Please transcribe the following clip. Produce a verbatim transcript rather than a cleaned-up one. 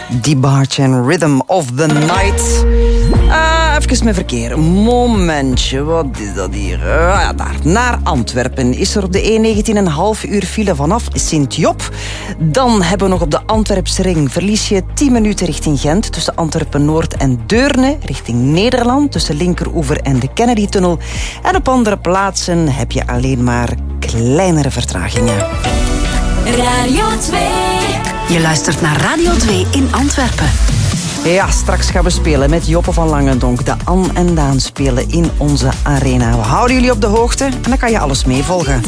DeBarge en Rhythm of the Night. Ah, even met verkeer. Momentje, wat is dat hier? Ah, ja, daar. Naar Antwerpen is er op de E negentien een half uur file vanaf Sint-Job. Dan hebben we nog op de Antwerpse ring verlies je tien minuten richting Gent tussen Antwerpen-Noord en Deurne, richting Nederland tussen Linkeroever en de Kennedy-tunnel. En op andere plaatsen heb je alleen maar kleinere vertragingen. Radio twee. Je luistert naar Radio twee in Antwerpen. Ja, straks gaan we spelen met Joppe van Langendonk. De An en Daan spelen in onze arena. We houden jullie op de hoogte en dan kan je alles meevolgen.